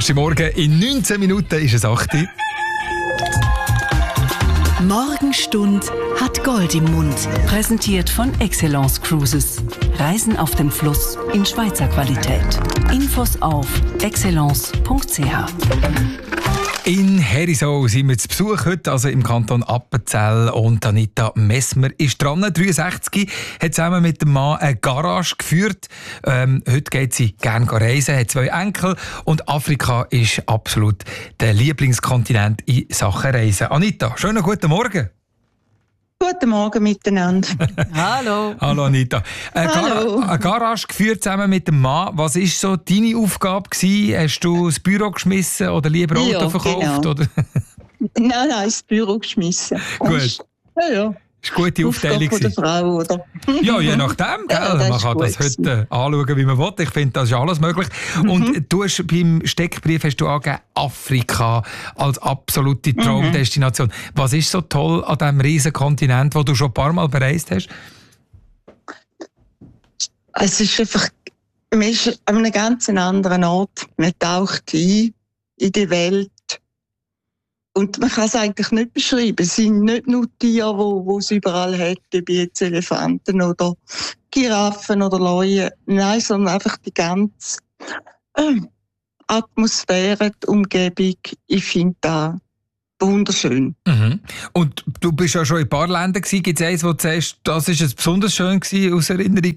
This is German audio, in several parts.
Donnerstagmorgen in 19 Minuten ist es 8 Uhr. Morgenstund hat Gold im Mund. Präsentiert von Excellence Cruises. Reisen auf dem Fluss in Schweizer Qualität. Infos auf excellence.ch. In Herisau sind wir zu Besuch heute, also im Kanton Appenzell. Und Anita Messmer ist dran. 63, hat zusammen mit dem Mann eine Garage geführt. Heute geht sie gerne reisen, hat 2 Enkel. Und Afrika ist absolut der Lieblingskontinent in Sachen Reisen. Anita, schönen guten Morgen. Guten Morgen miteinander. Hallo. Hallo Anita. Eine Garage geführt zusammen mit dem Mann. Was war so deine Aufgabe gewesen? Hast du das Büro geschmissen oder lieber Auto verkauft? Genau. Oder? Nein, das Büro geschmissen. Gut. Ja. Das ist eine gute Aufteilung. Aufgabe von der Frau, oder? Ja, je nachdem. Gell? Ja, man kann das heute anschauen, wie man will. Ich finde, das ist alles möglich. Und du hast beim Steckbrief hast du angegeben, Afrika als absolute Traumdestination. Was ist so toll an diesem riesen Kontinent, den du schon ein paar Mal bereist hast? Es ist einfach, man ist an einem ganz anderen Ort. Man taucht ein in die Welt. Und man kann es eigentlich nicht beschreiben. Es sind nicht nur Tiere, die es überall hat, wie jetzt Elefanten oder Giraffen oder Löwen. Nein, sondern einfach die ganze Atmosphäre, die Umgebung. Ich finde das wunderschön. Mhm. Und du bist ja schon in ein paar Ländern gewesen. Gibt es eins, wo du sagst, das war besonders schön gewesen, aus Erinnerung?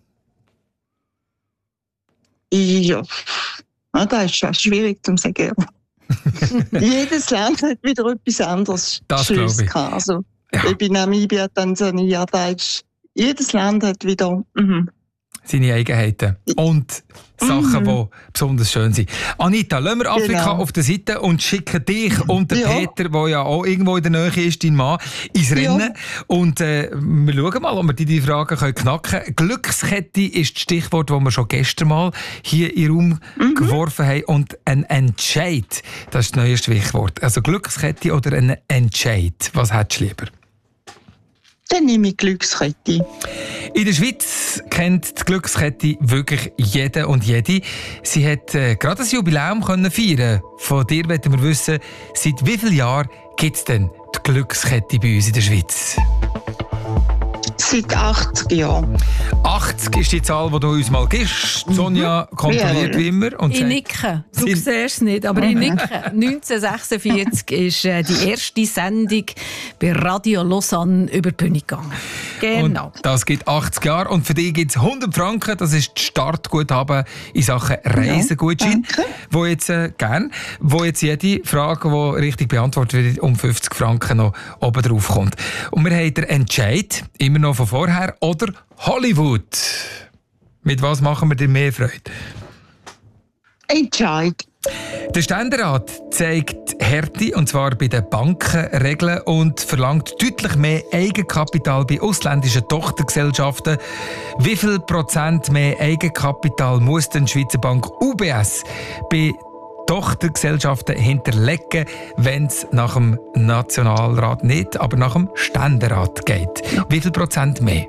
Ja, das ist schon schwierig zu sagen. Jedes Land hat wieder etwas anderes. Das glaube ich. Also, ich bin Namibia, Tansania, jedes Land hat wieder seine Eigenheiten und Sachen, die besonders schön sind. Anita, lassen wir Afrika auf der Seite und schicken dich und den Peter, der ja auch irgendwo in der Nähe ist, dein Mann, ins Rennen. Und wir schauen mal, ob wir die Fragen knacken können. Glückskette ist das Stichwort, das wir schon gestern mal hier in den Raum geworfen haben. Und ein Entscheid, das ist das neue Stichwort. Also Glückskette oder ein Entscheid. Was hättest du lieber? Dann nehme ich Glückskette. In der Schweiz kennt die Glückskette wirklich jeder und jede. Sie hat gerade ein Jubiläum feiern. Von dir wollten wir wissen, seit wie vielen Jahren gibt es denn die Glückskette bei uns in der Schweiz? Seit 80 Jahren. 80 ist die Zahl, die du uns mal gibst. Sonja kontrolliert wie immer. Und ich nicke. Du siehst es nicht, aber ich nicke. 1946 ist die erste Sendung bei Radio Lausanne über die Bühne gegangen. Genau. Und das gibt 80 Jahre. Und für dich gibt es 100 Franken. Das ist das Startguthaben in Sachen Reisegutschein. Wo jetzt jede Frage, die richtig beantwortet wird, um 50 Franken noch oben drauf kommt. Und wir haben den Entscheid, immer noch von vorher, oder Hollywood. Mit was machen wir dir mehr Freude? Entscheid. Der Ständerat zeigt Härte, und zwar bei den Bankenregeln, und verlangt deutlich mehr Eigenkapital bei ausländischen Tochtergesellschaften. Wie viel Prozent mehr Eigenkapital muss denn die Schweizer Bank UBS bei Tochtergesellschaften hinterlegen, wenn es nach dem Nationalrat nicht, aber nach dem Ständerat geht? Wie viel Prozent mehr?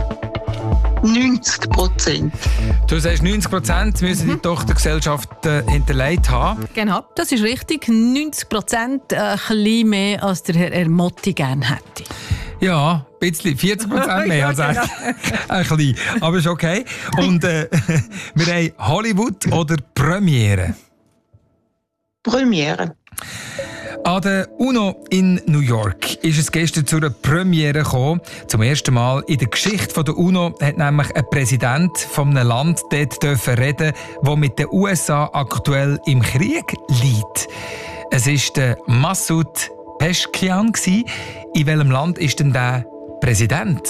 90%. Du sagst, 90% müssen die Tochtergesellschaften hinterlegt haben. Genau, das ist richtig. 90%, ein bisschen mehr, als der Herr Ermotti gerne hätte. Ja, ein bisschen. 40% mehr als ein bisschen. Aber ist okay. Und wir haben Hollywood oder Premiere? Premiere. An der UNO in New York ist es gestern zu einer Premiere gekommen. Zum ersten Mal in der Geschichte der UNO hat nämlich ein Präsident von einem Land dort reden, das mit den USA aktuell im Krieg liegt. Es war der Massoud Pezeshkian. In welchem Land ist denn der Präsident?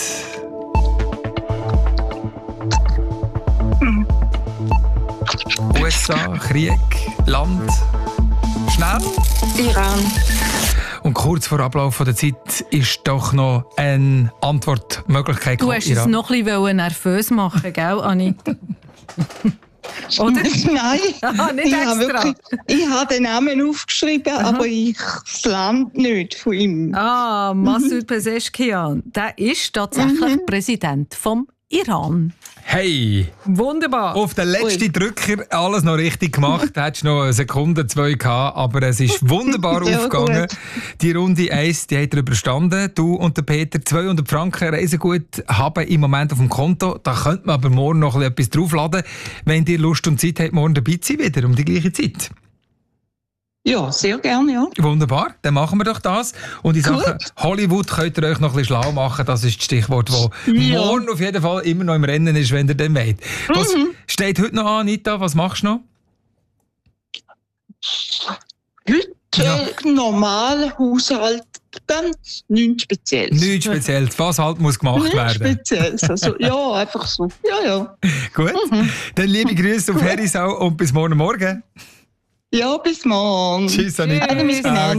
USA, Krieg, Land. Schnell. Iran. Und kurz vor Ablauf der Zeit ist doch noch eine Antwortmöglichkeit. Du hast es noch ein bisschen nervös machen, gell, Anni? Oder? Nein, nicht extra. Ich habe den Namen aufgeschrieben, aber das Land nicht von ihm. Massoud Pezeshkian, der ist tatsächlich Präsident vom Iran. Hey! Wunderbar. Auf den letzten Drücker alles noch richtig gemacht. Da hättest du noch eine Sekunde, 2 gehabt, aber es ist wunderbar aufgegangen. Die Runde 1, die hat er überstanden. Du und der Peter, 200 Franken Reisegut haben im Moment auf dem Konto. Da könnte man aber morgen noch etwas draufladen, wenn ihr Lust und Zeit habt, morgen dabei zu sein, wieder um die gleiche Zeit. Ja, sehr gerne, ja. Wunderbar, dann machen wir doch das. Und in Sachen Hollywood könnt ihr euch noch ein bisschen schlau machen. Das ist das Stichwort, das morgen auf jeden Fall immer noch im Rennen ist, wenn ihr dann wollt. Was steht heute noch an, Anita? Was machst du noch? Heute normal Haushalt, ganz nichts Spezielles. Nichts Spezielles, was halt muss gemacht werden. Nichts Spezielles, also ja, einfach so. Ja. Gut, dann liebe Grüße auf Herisau und bis morgen Morgen. Ja, bis morgen. Tschüss, Anita. Alle miteinander.